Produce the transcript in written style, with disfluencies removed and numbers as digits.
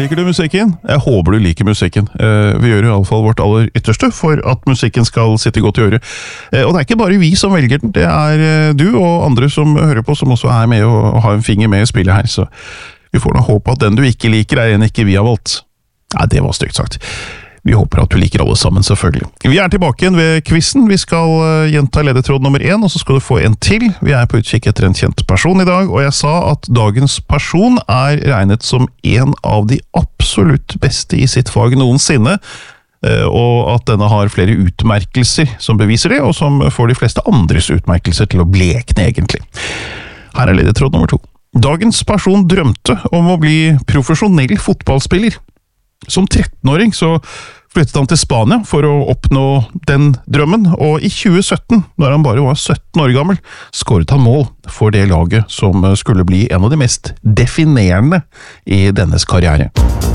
Liker du musikken? Jeg håper du liker musikken. Vi gjør i alle fall vårt aller ytterste for at musikken skal sitte godt i øret. Og det er ikke bare vi som velger den, det er du og andre som hører på, som også er med og har en finger med i spillet her, så vi får da håpe at den du ikke liker er en ikke vi har valgt. Nei, det var stygt sagt. Vi håper at du liker alle sammen, selvfølgelig. Vi er tilbake igjen ved quizen. Vi skal gjenta ledetråd nummer 1, og så skal du få en til. Vi er på utkikk etter en kjent person i dag, og jeg sa at dagens person er regnet som en av de absolutt beste i sitt fag noensinne, og at denne har flere utmerkelser som beviser det, og som får de fleste andres utmerkelser til å blekne egentlig. Her er ledetråd nummer 2. Dagens person drømte om å bli profesjonell fotballspiller. Som 13-åring så flyttet han til Spania for å oppnå den drømmen, og i 2017, når han bare var 17 år gammel, skåret han mål for det laget som skulle bli en av de mest definerende i dennes karriere.